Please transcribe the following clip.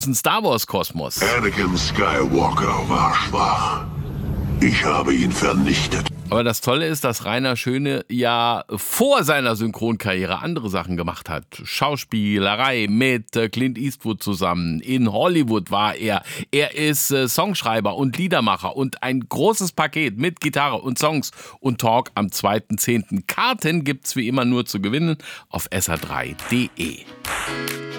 Star Wars Kosmos. Anakin Skywalker war schwach. Ich habe ihn vernichtet. Aber das Tolle ist, dass Rainer Schöne ja vor seiner Synchronkarriere andere Sachen gemacht hat. Schauspielerei mit Clint Eastwood zusammen. In Hollywood war er. Er ist Songschreiber und Liedermacher und ein großes Paket mit Gitarre und Songs und Talk am 2.10. Karten gibt's wie immer nur zu gewinnen auf sr3.de.